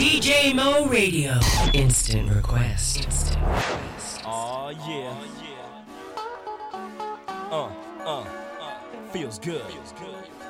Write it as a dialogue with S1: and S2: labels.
S1: DJ Mo Radio. Instant request.
S2: Oh yeah. Feels good.